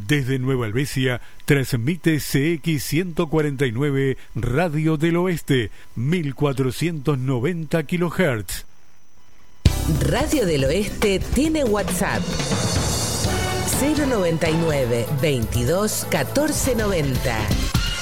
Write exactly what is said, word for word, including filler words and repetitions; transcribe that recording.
Desde Nueva Helvecia transmite C X ciento cuarenta y nueve Radio del Oeste, mil cuatrocientos noventa kilohertz. Radio del Oeste tiene WhatsApp cero noventa y nueve veintidós catorce noventa.